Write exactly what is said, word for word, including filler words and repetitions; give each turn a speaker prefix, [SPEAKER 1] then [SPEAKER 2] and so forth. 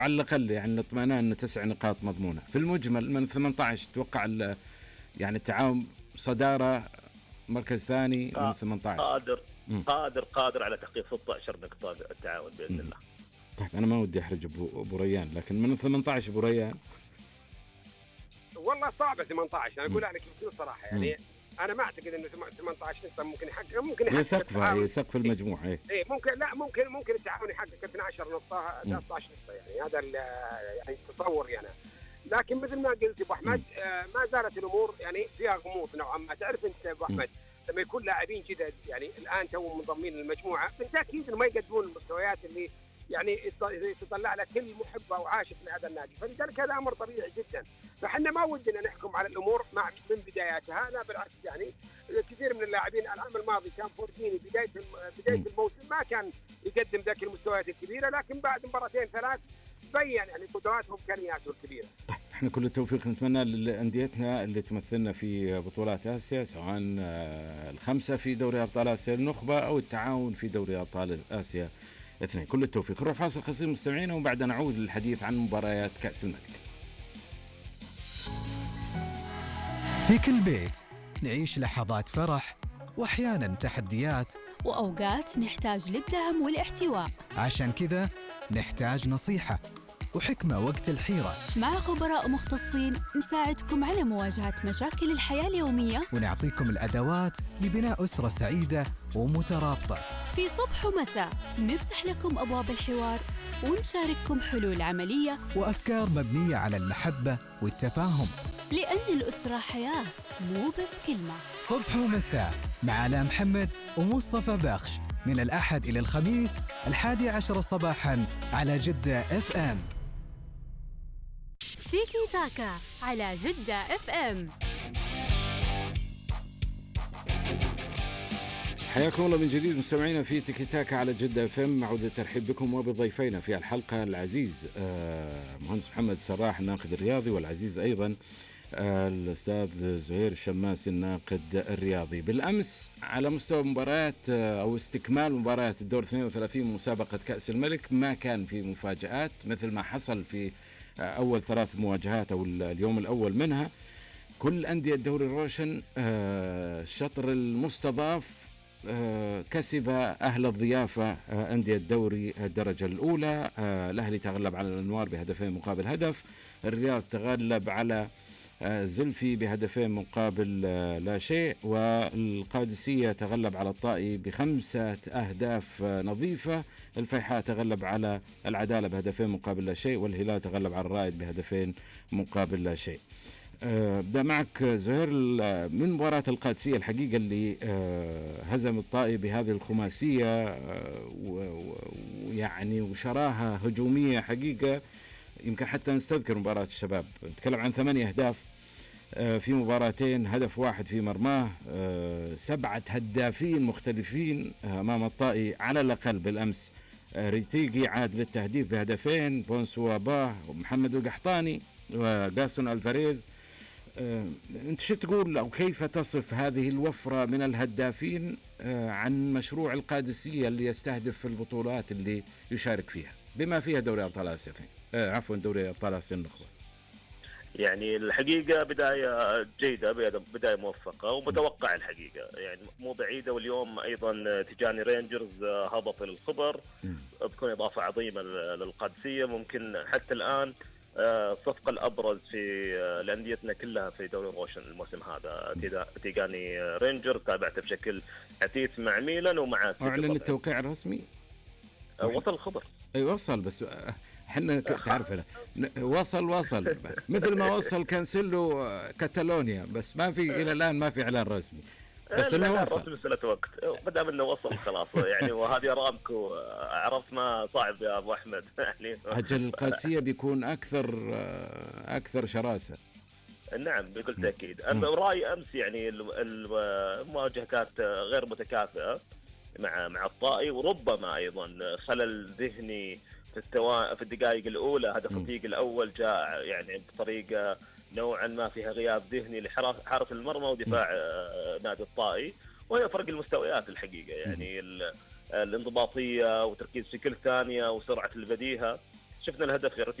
[SPEAKER 1] على الأقل يعني نطمئن أن تسع نقاط مضمونة. في المجمل من ثمانية عشر تتوقع يعني التعاون صدارة مركز ثاني من ثمانية عشر؟
[SPEAKER 2] قادر م. قادر قادر على تحقيق ستة عشر نقطة التعاون بإذن م. الله.
[SPEAKER 1] طيب أنا ما ودي أحرج أبو ريان، لكن من ثمانية عشر أبو ريان
[SPEAKER 3] والله صعبة ثمانية عشر. أنا أقول لك بكل صراحة يعني م. أنا ما أعتقد إنه ثمانية عشر نقطة ممكن يحقق ممكن يحقق
[SPEAKER 1] هي سقفها هي سقف المجموعة إيه.
[SPEAKER 3] إيه ممكن لا ممكن ممكن التعاون يحقق اثنتي عشرة نقطة ثلاثة عشر نقطة يعني هذا يعني تصوري أنا. لكن مثل ما قلت أبو أحمد آه ما زالت الأمور يعني فيها غموض نوعا ما. تعرف أنت أبو أحمد لما يكون لاعبين جدد يعني الآن تو منضمين للمجموعة بالتأكيد إنه ما يقدمون المستويات اللي يعني يتطلع لك كل محب أو عاشق لهذا النادي، فلذلك هذا أمر طبيعي جدا. فحنا ما ودنا نحكم على الأمور مع من بداياتها، لا بالعكس يعني كثير من اللاعبين العام الماضي كان فورتيني بداية بداية الموسم ما كان يقدم ذاك المستويات الكبيرة، لكن بعد مباراتين ثلاث بين يعني قدراته وإمكانياته الكبيرة.
[SPEAKER 1] احنا كل التوفيق نتمنى لأنديتنا اللي تمثلنا في بطولات آسيا، سواء الخمسة في دوري أبطال آسيا النخبة أو التعاون في دوري أبطال آسيا اثنين. كل التوفيق. نروح فاصل قصير مستمعين وبعد نعود للحديث عن مباريات كأس الملك.
[SPEAKER 4] في كل بيت نعيش لحظات فرح وأحيانا تحديات،
[SPEAKER 5] وأوقات نحتاج للدعم والاحتواء.
[SPEAKER 4] عشان كذا نحتاج نصيحة وحكمة وقت الحيرة
[SPEAKER 5] مع خبراء مختصين نساعدكم على مواجهة مشاكل الحياة اليومية،
[SPEAKER 4] ونعطيكم الأدوات لبناء أسرة سعيدة ومترابطة.
[SPEAKER 5] في صبح ومساء نفتح لكم أبواب الحوار ونشارككم حلول عملية
[SPEAKER 4] وأفكار مبنية على المحبة والتفاهم،
[SPEAKER 5] لأن الأسرة حياة مو بس كلمة.
[SPEAKER 4] صبح ومساء مع آلاء محمد ومصطفى بخش من الأحد إلى الخميس الحادي عشر صباحاً على جدة اف ام.
[SPEAKER 5] تيكي تاكا على جدة اف ام.
[SPEAKER 1] حياكم الله من جديد مستمعينا في تيكي تاكا على جدة اف ام. عودة الترحيب بكم وبضيفينا في الحلقة العزيز مهندس محمد سراح الناقد الرياضي، والعزيز أيضا الأستاذ زهير الشماس الناقد الرياضي. بالأمس على مستوى مباريات أو استكمال مباريات الدور اثنين وثلاثين مسابقة كأس الملك ما كان في مفاجآت مثل ما حصل في أول ثلاث مواجهات أو اليوم الأول منها. كل أندية الدوري الروشن الشطر المستضاف كسب أهل الضيافة أندية الدوري الدرجة الأولى. الأهلي تغلب على الأنوار بهدفين مقابل هدف، الرياض تغلب على زلفي بهدفين مقابل لا شيء، والقادسية تغلب على الطائي بخمسة أهداف نظيفة، الفيحاء تغلب على العدالة بهدفين مقابل لا شيء، والهلال تغلب على الرائد بهدفين مقابل لا شيء. أبدأ معك زهير من مباراة القادسية الحقيقة اللي هزم الطائي بهذه الخماسية ويعني وشراها هجومية حقيقة. يمكن حتى نستذكر مباراة الشباب، نتكلم عن ثمانية أهداف في مباراتين، هدف واحد في مرماه، سبعة هدافين مختلفين أمام الطائي على الأقل. بالأمس ريتيجي عاد للتهديف بهدفين، بونسوا باه ومحمد القحطاني وغاسون الفاريز. أنت شو تقول أو كيف تصف هذه الوفرة من الهدافين عن مشروع القادسية اللي يستهدف في البطولات اللي يشارك فيها بما فيها دوري أبطال آسيا آه عفوا دوري أبطال آسيا النخبة؟
[SPEAKER 2] يعني الحقيقة بداية جيدة، بداية موفقة ومتوقع الحقيقة، يعني مو بعيدة. واليوم أيضا تيجاني رينجرز هبط للخبر، بتكون إضافة عظيمة للقادسية. ممكن حتى الآن الصفقة الأبرز في لأنديتنا كلها في دوري روشن الموسم هذا تيجاني رينجرز، تابعته بشكل عتيث مع ميلان ومع
[SPEAKER 1] أعلن التوقيع الرسمي،
[SPEAKER 2] وصل الخبر.
[SPEAKER 1] اي وصل، بس احنا تعرف أنا وصل وصل مثل ما وصل كانسيلو كاتالونيا، بس ما في الى الان ما في اعلان رسمي، بس انه وصل.
[SPEAKER 2] مسألة وقت، ما دام انه وصل خلاص يعني. وهذه ارامكو عرفنا صعب يا ابو احمد يعني.
[SPEAKER 1] اجل القادسية بيكون اكثر اكثر شراسة.
[SPEAKER 2] نعم بكل تاكيد. اما رايي امس يعني المواجهة كانت غير متكافئة مع مع الطائي، وربما ايضا خلل ذهني في التوا... في الدقائق الاولى. هدف الدقيقة الاول جاء يعني بطريقه نوعا ما فيها غياب ذهني لحارس المرمى ودفاع نادي الطائي، وهي فرق المستويات الحقيقه يعني. الانضباطيه وتركيز في كل ثانيه وسرعه البديهه شفنا الهدف